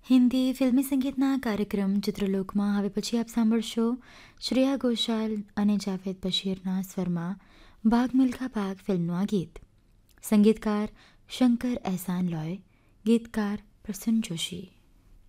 હિન્દી ફિલ્મી સંગીતના કાર્યક્રમ ચિત્રલોકમાં હવે પછી આપ સાંભળશો શ્રેયા ઘોષાલ અને જાવેદ બશીરના સ્વરમાં ભાગ મિલ્ખા ભાગ ફિલ્મનું આ ગીત. સંગીતકાર શંકર એહસાન લોય, ગીતકાર પ્રસન્ન જોશી.